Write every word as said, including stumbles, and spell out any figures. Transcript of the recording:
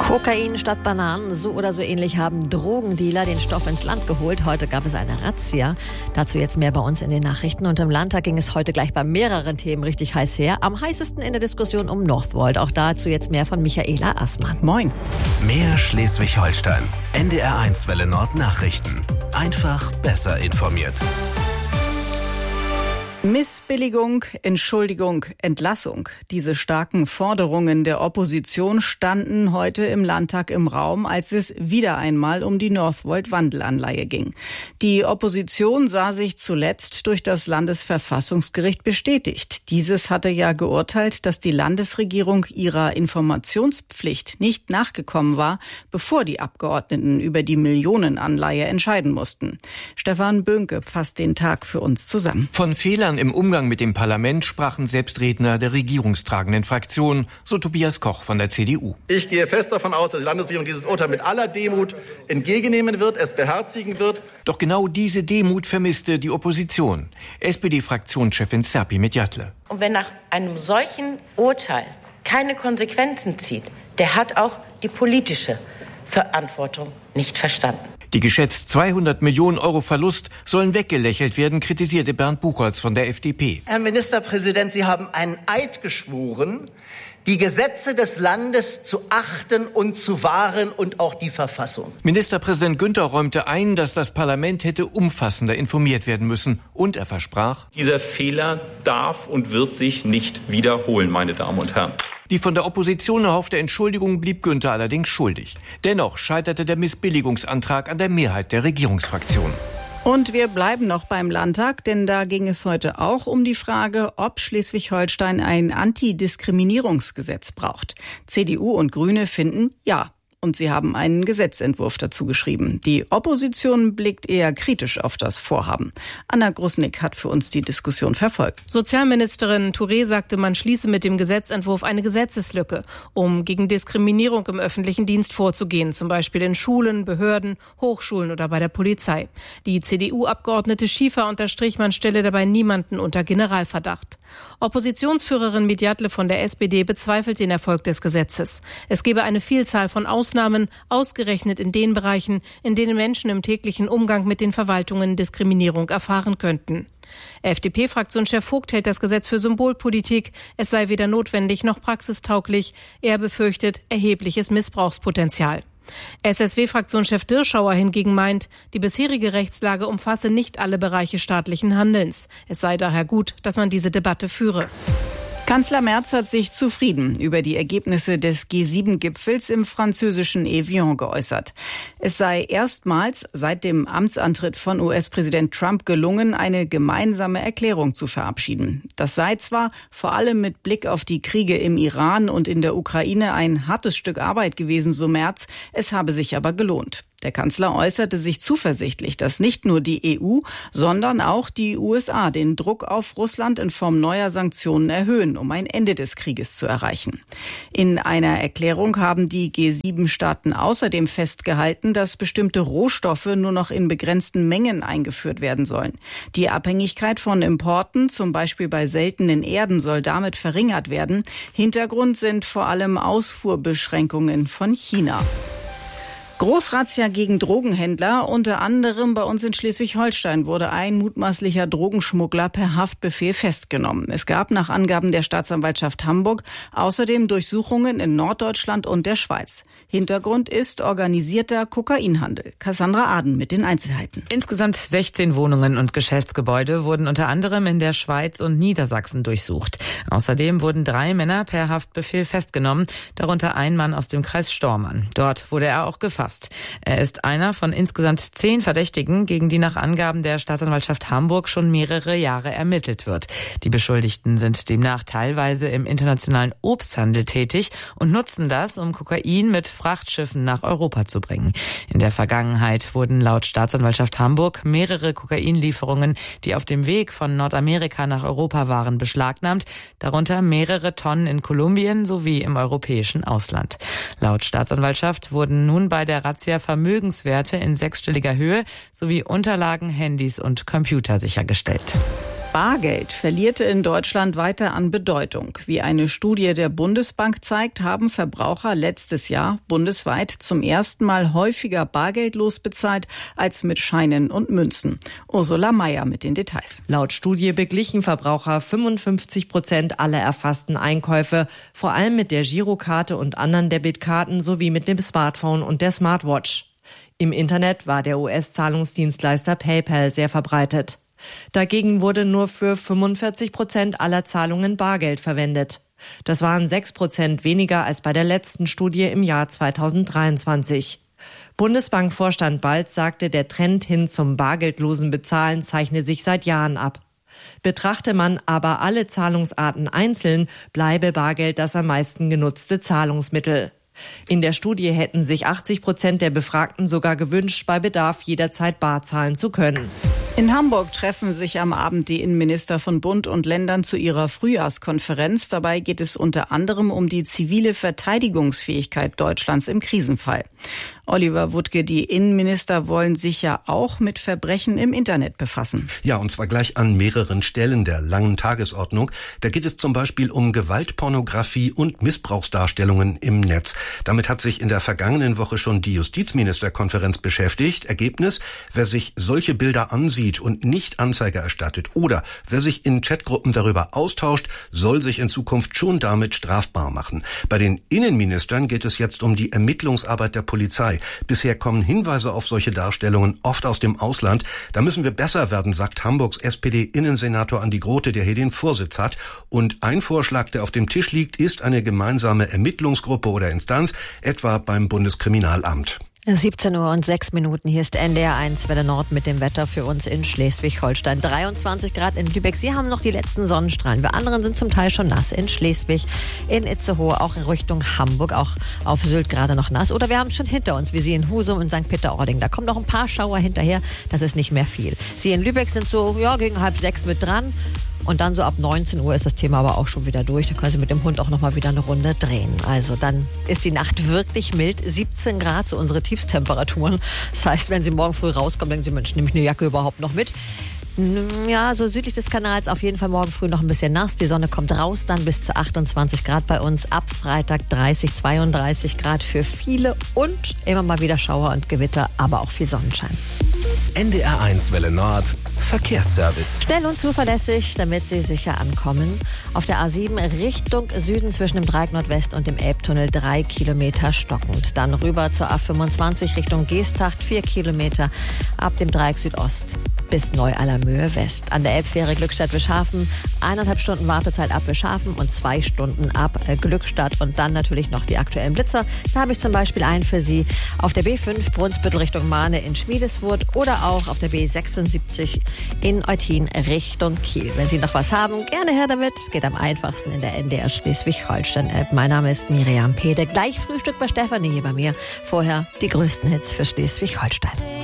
Kokain statt Bananen, so oder so ähnlich haben Drogendealer den Stoff ins Land geholt. Heute gab es eine Razzia. Dazu jetzt mehr bei uns in den Nachrichten. Und im Landtag ging es heute gleich bei mehreren Themen richtig heiß her. Am heißesten in der Diskussion um Northvolt. Auch dazu jetzt mehr von Michaela Assmann. Moin. Mehr Schleswig-Holstein. N D R eins Welle Nord Nachrichten. Einfach besser informiert. Missbilligung, Entschuldigung, Entlassung. Diese starken Forderungen der Opposition standen heute im Landtag im Raum, als es wieder einmal um die Northvolt-Wandelanleihe ging. Die Opposition sah sich zuletzt durch das Landesverfassungsgericht bestätigt. Dieses hatte ja geurteilt, dass die Landesregierung ihrer Informationspflicht nicht nachgekommen war, bevor die Abgeordneten über die Millionenanleihe entscheiden mussten. Stefan Böhnke fasst den Tag für uns zusammen. Von Fehlern im Umgang mit dem Parlament sprachen selbst Redner der regierungstragenden Fraktion, so Tobias Koch von der C D U. Ich gehe fest davon aus, dass die Landesregierung dieses Urteil mit aller Demut entgegennehmen wird, es beherzigen wird. Doch genau diese Demut vermisste die Opposition. S P D-Fraktionschefin Serpil Medjatle. Und wenn nach einem solchen Urteil keine Konsequenzen zieht, der hat auch die politische Verantwortung nicht verstanden. Die geschätzt zweihundert Millionen Euro Verlust sollen weggelächelt werden, kritisierte Bernd Buchholz von der F D P. Herr Ministerpräsident, Sie haben einen Eid geschworen, die Gesetze des Landes zu achten und zu wahren und auch die Verfassung. Ministerpräsident Günther räumte ein, dass das Parlament hätte umfassender informiert werden müssen. Und er versprach: Dieser Fehler darf und wird sich nicht wiederholen, meine Damen und Herren. Die von der Opposition erhoffte Entschuldigung blieb Günther allerdings schuldig. Dennoch scheiterte der Missbilligungsantrag an der Mehrheit der Regierungsfraktion. Und wir bleiben noch beim Landtag, denn da ging es heute auch um die Frage, ob Schleswig-Holstein ein Antidiskriminierungsgesetz braucht. C D U und Grüne finden ja. Und sie haben einen Gesetzentwurf dazu geschrieben. Die Opposition blickt eher kritisch auf das Vorhaben. Anna Grusnick hat für uns die Diskussion verfolgt. Sozialministerin Touré sagte, man schließe mit dem Gesetzentwurf eine Gesetzeslücke, um gegen Diskriminierung im öffentlichen Dienst vorzugehen, zum Beispiel in Schulen, Behörden, Hochschulen oder bei der Polizei. Die C D U-Abgeordnete Schiefer unterstrich, man stelle dabei niemanden unter Generalverdacht. Oppositionsführerin Medjatle von der S P D bezweifelt den Erfolg des Gesetzes. Es gebe eine Vielzahl von Ausnahmen, ausgerechnet in den Bereichen, in denen Menschen im täglichen Umgang mit den Verwaltungen Diskriminierung erfahren könnten. F D P-Fraktionschef Vogt hält das Gesetz für Symbolpolitik. Es sei weder notwendig noch praxistauglich. Er befürchtet erhebliches Missbrauchspotenzial. S S W-Fraktionschef Dirschauer hingegen meint, die bisherige Rechtslage umfasse nicht alle Bereiche staatlichen Handelns. Es sei daher gut, dass man diese Debatte führe. Kanzler Merz hat sich zufrieden über die Ergebnisse des G sieben Gipfels im französischen Evian geäußert. Es sei erstmals seit dem Amtsantritt von U S-Präsident Trump gelungen, eine gemeinsame Erklärung zu verabschieden. Das sei zwar vor allem mit Blick auf die Kriege im Iran und in der Ukraine ein hartes Stück Arbeit gewesen, so Merz, es habe sich aber gelohnt. Der Kanzler äußerte sich zuversichtlich, dass nicht nur die E U, sondern auch die U S A den Druck auf Russland in Form neuer Sanktionen erhöhen, um ein Ende des Krieges zu erreichen. In einer Erklärung haben die G sieben Staaten außerdem festgehalten, dass bestimmte Rohstoffe nur noch in begrenzten Mengen eingeführt werden sollen. Die Abhängigkeit von Importen, zum Beispiel bei seltenen Erden, soll damit verringert werden. Hintergrund sind vor allem Ausfuhrbeschränkungen von China. Großrazzia gegen Drogenhändler, unter anderem bei uns in Schleswig-Holstein wurde ein mutmaßlicher Drogenschmuggler per Haftbefehl festgenommen. Es gab nach Angaben der Staatsanwaltschaft Hamburg außerdem Durchsuchungen in Norddeutschland und der Schweiz. Hintergrund ist organisierter Kokainhandel. Cassandra Aden mit den Einzelheiten. Insgesamt sechzehn Wohnungen und Geschäftsgebäude wurden unter anderem in der Schweiz und Niedersachsen durchsucht. Außerdem wurden drei Männer per Haftbefehl festgenommen, darunter ein Mann aus dem Kreis Stormann. Dort wurde er auch gefasst. Er ist einer von insgesamt zehn Verdächtigen, gegen die nach Angaben der Staatsanwaltschaft Hamburg schon mehrere Jahre ermittelt wird. Die Beschuldigten sind demnach teilweise im internationalen Obsthandel tätig und nutzen das, um Kokain mit Frachtschiffen nach Europa zu bringen. In der Vergangenheit wurden laut Staatsanwaltschaft Hamburg mehrere Kokainlieferungen, die auf dem Weg von Nordamerika nach Europa waren, beschlagnahmt, darunter mehrere Tonnen in Kolumbien sowie im europäischen Ausland. Laut Staatsanwaltschaft wurden nun bei der Razzia Vermögenswerte in sechsstelliger Höhe sowie Unterlagen, Handys und Computer sichergestellt. Bargeld verliert in Deutschland weiter an Bedeutung. Wie eine Studie der Bundesbank zeigt, haben Verbraucher letztes Jahr bundesweit zum ersten Mal häufiger bargeldlos bezahlt als mit Scheinen und Münzen. Ursula Mayer mit den Details. Laut Studie beglichen Verbraucher fünfundfünfzig Prozent aller erfassten Einkäufe, vor allem mit der Girokarte und anderen Debitkarten sowie mit dem Smartphone und der Smartwatch. Im Internet war der U S-Zahlungsdienstleister PayPal sehr verbreitet. Dagegen wurde nur für fünfundvierzig Prozent aller Zahlungen Bargeld verwendet. Das waren sechs Prozent weniger als bei der letzten Studie im Jahr zweitausenddreiundzwanzig. Bundesbankvorstand Balz sagte, der Trend hin zum bargeldlosen Bezahlen zeichne sich seit Jahren ab. Betrachte man aber alle Zahlungsarten einzeln, bleibe Bargeld das am meisten genutzte Zahlungsmittel. In der Studie hätten sich achtzig Prozent der Befragten sogar gewünscht, bei Bedarf jederzeit bar zahlen zu können. In Hamburg treffen sich am Abend die Innenminister von Bund und Ländern zu ihrer Frühjahrskonferenz. Dabei geht es unter anderem um die zivile Verteidigungsfähigkeit Deutschlands im Krisenfall. Oliver Wuttke, die Innenminister wollen sich ja auch mit Verbrechen im Internet befassen. Ja, und zwar gleich an mehreren Stellen der langen Tagesordnung. Da geht es zum Beispiel um Gewaltpornografie und Missbrauchsdarstellungen im Netz. Damit hat sich in der vergangenen Woche schon die Justizministerkonferenz beschäftigt. Ergebnis: Wer sich solche Bilder ansieht und nicht Anzeige erstattet oder wer sich in Chatgruppen darüber austauscht, soll sich in Zukunft schon damit strafbar machen. Bei den Innenministern geht es jetzt um die Ermittlungsarbeit der Polizei. Bisher kommen Hinweise auf solche Darstellungen oft aus dem Ausland. Da müssen wir besser werden, sagt Hamburgs S P D-Innensenator Andi Grote, der hier den Vorsitz hat. Und ein Vorschlag, der auf dem Tisch liegt, ist eine gemeinsame Ermittlungsgruppe oder Instanz, etwa beim Bundeskriminalamt. siebzehn Uhr und sechs Minuten. Hier ist N D R eins Welle Nord mit dem Wetter für uns in Schleswig-Holstein. dreiundzwanzig Grad in Lübeck. Sie haben noch die letzten Sonnenstrahlen. Wir anderen sind zum Teil schon nass in Schleswig, in Itzehoe, auch in Richtung Hamburg, auch auf Sylt gerade noch nass. Oder wir haben es schon hinter uns, wie Sie in Husum und Sankt Peter-Ording. Da kommen noch ein paar Schauer hinterher. Das ist nicht mehr viel. Sie in Lübeck sind so ja, gegen halb sechs mit dran. Und dann so ab neunzehn Uhr ist das Thema aber auch schon wieder durch. Da können Sie mit dem Hund auch noch mal wieder eine Runde drehen. Also dann ist die Nacht wirklich mild. siebzehn Grad, so unsere Tiefstemperaturen. Das heißt, wenn Sie morgen früh rauskommen, denken Sie, Mensch, nehme ich eine Jacke überhaupt noch mit? Ja, so südlich des Kanals auf jeden Fall morgen früh noch ein bisschen nass. Die Sonne kommt raus, dann bis zu achtundzwanzig Grad bei uns. Ab Freitag dreißig, zweiunddreißig Grad für viele und immer mal wieder Schauer und Gewitter, aber auch viel Sonnenschein. N D R eins Welle Nord Verkehrsservice. Schnell und zuverlässig, damit Sie sicher ankommen. Auf der A sieben Richtung Süden zwischen dem Dreieck Nordwest und dem Elbtunnel drei Kilometer stockend. Dann rüber zur A fünfundzwanzig Richtung Geesthacht vier Kilometer ab dem Dreieck Südost bis Neu-Allermöhe West. An der Elbfähre Glückstadt-Wischhafen eineinhalb Stunden Wartezeit ab Wischhafen und zwei Stunden ab äh, Glückstadt. Und dann natürlich noch die aktuellen Blitzer. Da habe ich zum Beispiel einen für Sie auf der B fünf Brunsbüttel Richtung Mahne in Schmiedeswurth oder auch auf der B sechsundsiebzig in Eutin Richtung Kiel. Wenn Sie noch was haben, gerne her damit. Geht am einfachsten in der N D R Schleswig-Holstein-App. Mein Name ist Miriam Pede. Gleich Frühstück bei Stefanie hier bei mir. Vorher die größten Hits für Schleswig-Holstein.